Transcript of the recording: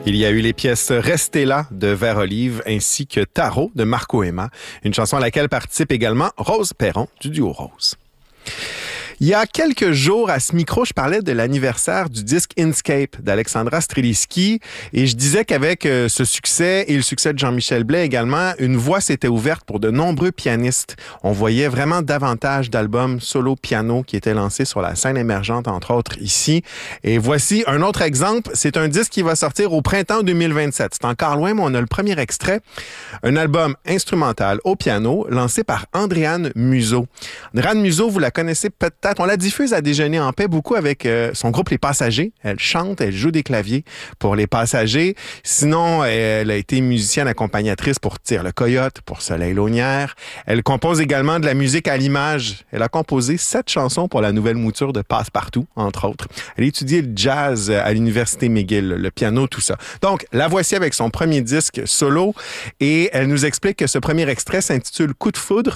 Il y a eu les pièces Restez là de Vert Olive ainsi que Tarot de Marco Emma, une chanson à laquelle participe également Rose Perron du duo Rose. Il y a quelques jours, à ce micro, je parlais de l'anniversaire du disque Inscape d'Alexandra Streliski et je disais qu'avec ce succès et le succès de Jean-Michel Blais également, une voie s'était ouverte pour de nombreux pianistes. On voyait vraiment davantage d'albums solo piano qui étaient lancés sur la scène émergente, entre autres ici. Et voici un autre exemple. C'est un disque qui va sortir au printemps 2027. C'est encore loin, mais on a le premier extrait. Un album instrumental au piano lancé par Andréane Museau. Andréane Museau, vous la connaissez peut-être. On la diffuse à Déjeuner en paix beaucoup avec son groupe Les Passagers. Elle chante, elle joue des claviers pour Les Passagers. Sinon, elle a été musicienne accompagnatrice pour Tire le Coyote, pour Soleil Launière. Elle compose également de la musique à l'image. Elle a composé 7 chansons pour la nouvelle mouture de Passe-Partout, entre autres. Elle a étudié le jazz à l'Université McGill, le piano, tout ça. Donc, la voici avec son premier disque solo et elle nous explique que ce premier extrait s'intitule Coup de foudre